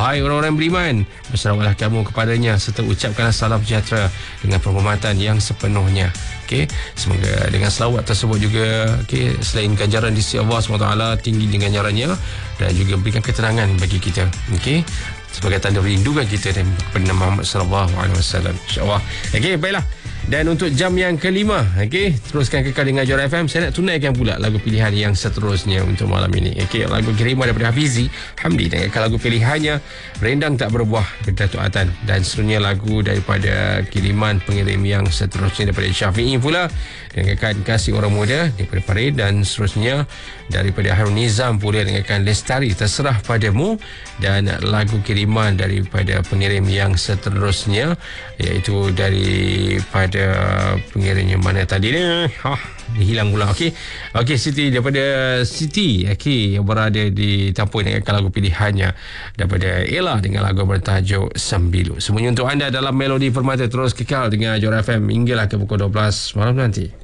Wahai orang-orang beriman, bersalawatlah kamu kepadanya serta ucapkanlah salam sejahtera dengan penghormatan yang sepenuhnya. Okey, semoga dengan selawat tersebut juga, okey, selain ganjaran di sisi Allah SWT, tinggi dengan ganjarannya dan juga berikan ketenangan bagi kita. Okey, sebagai tanda rindukan kita dan kepada Muhammad sallallahu alaihi wasallam, insya-Allah. Okey, baiklah. Dan untuk jam yang kelima, okey, teruskan kekal dengan Jora FM. Saya nak tunaikan pula lagu pilihan yang seterusnya untuk malam ini. Okey, lagu kiriman daripada Hafizi Hamdi dan lagu pilihannya Rendang Tak Berbuah daripada Datuk Atan, dan seterusnya lagu daripada kiriman pengirim yang seterusnya daripada Syafi'i pula dengan Kasih Orang Muda daripada Farid, dan seterusnya daripada Harun Nizam pula dengan Lestari Terserah Padamu, dan lagu kiriman daripada pengirim yang seterusnya iaitu daripada pengirimnya mana tadi ni, hilang pula. Okey, Siti, daripada Siti, okey, yang berada di Tampoi dengan lagu pilihannya daripada Ella dengan lagu bertajuk Sembilu. Semuanya untuk anda dalam Melodi Permata. Terus kekal dengan Jora FM hinggalah ke pukul 12 malam nanti.